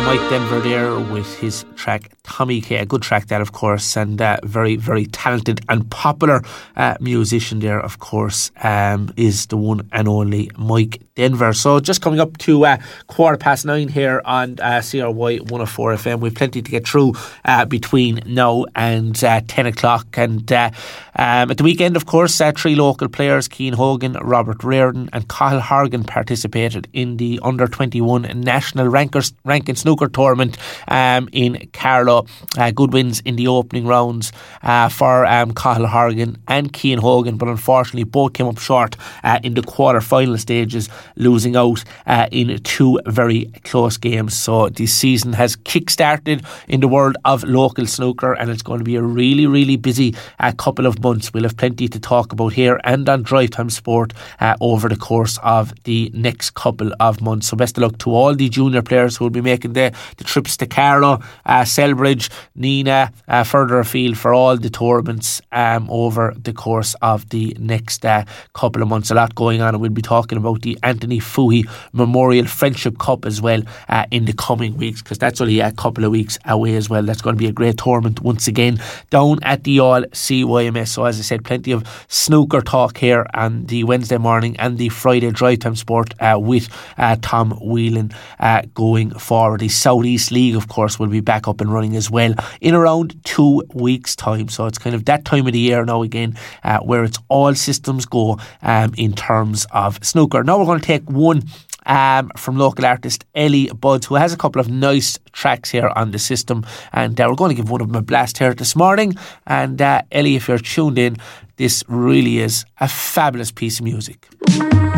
Mike Denver there with his track Tommy K. A good track that, of course, and very, very talented and popular musician there, of course, is the one and only Mike Denver. So just coming up to 9:15 here on CRY 104 FM. We've plenty to get through between now and 10 o'clock. And at the weekend, of course, 3 local players, Cian Hogan, Robert Reardon and Cathal Horgan, participated in the Under-21 National Rankin Snooker Tournament in Carlow. Good wins in the opening rounds for Cathal Horgan and Cian Hogan, but unfortunately both came up short in the quarter-final stages, losing out in 2 very close games. So this season has kick-started in the world of local snooker, and it's going to be a really, really busy couple of months. We'll have plenty to talk about here and on Drive Time Sport over the course of the next couple of months. So best of luck to all the junior players who will be making the trips to Carlow, Selbridge, Nina, further afield for all the tournaments over the course of the next couple of months. A lot going on, and we'll be talking about the Anthony Fouhy Memorial Friendship Cup as well in the coming weeks, because that's only a couple of weeks away as well. That's going to be a great tournament once again down at the All CYMS. So as I said, plenty of snooker talk here on the Wednesday morning and the Friday Drive Time Sport with Tom Whelan going forward. The South East League, of course, will be back up and running as well in around 2 weeks' time. So it's kind of that time of the year now again where it's all systems go in terms of snooker. Now we're going to take one from local artist Ellie Buds, who has a couple of nice tracks here on the system, and we're going to give one of them a blast here this morning. And Ellie, if you're tuned in, this really is a fabulous piece of music.